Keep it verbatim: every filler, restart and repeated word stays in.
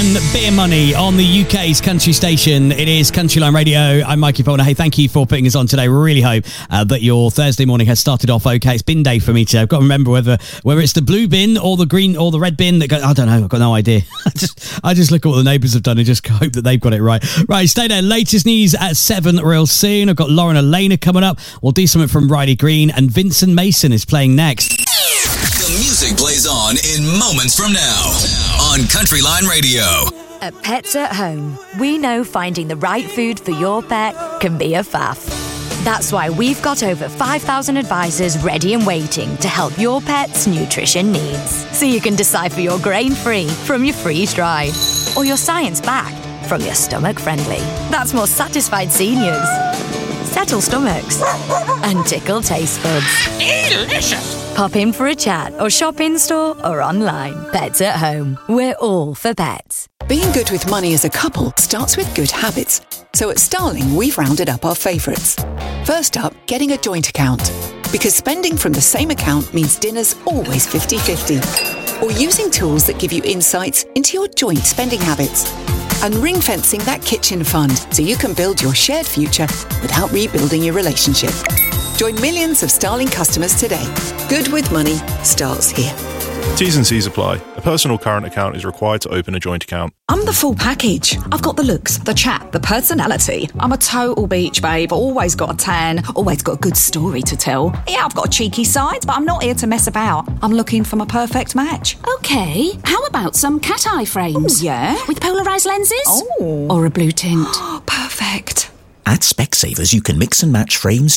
and Beer Money on the U K's country station. It is Countryline Radio. I'm Mikey Faulkner. Hey, thank you for putting us on today. We really hope uh, that your Thursday morning has started off okay. It's bin day for me today. I've got to remember whether whether it's the blue bin or the green or the red bin. That go, I don't know. I've got no idea. I just I just look at what the neighbours have done and just hope that they've got it right. Right, stay there. Latest news at seven real soon. I've got Lauren Elena coming up. We'll do something from Riley Green, and Vincent Mason is playing next. The music plays on in moments from now on Countryline Radio. At Pets at Home, we know finding the right food for your pet can be a faff. That's why we've got over five thousand advisors ready and waiting to help your pet's nutrition needs. So you can decipher your grain-free from your freeze-dried, or your science-back from your stomach-friendly. That's more satisfied seniors, settle stomachs, and tickle taste buds. Delicious! Pop in for a chat or shop in-store or online. Pets at Home. We're all for pets. Being good with money as a couple starts with good habits. So at Starling, we've rounded up our favourites. First up, getting a joint account. Because spending from the same account means dinner's always fifty-fifty. Or using tools that give you insights into your joint spending habits. And ring-fencing that kitchen fund so you can build your shared future without rebuilding your relationship. Join millions of Starling customers today. Good with money starts here. T's and C's apply. A personal current account is required to open a joint account. I'm the full package. I've got the looks, the chat, the personality. I'm a total beach babe, always got a tan, always got a good story to tell. Yeah, I've got a cheeky side, but I'm not here to mess about. I'm looking for my perfect match. Okay, how about some cat eye frames? Ooh, yeah? With polarised lenses? Oh. Or a blue tint? Perfect. At Specsavers, you can mix and match frames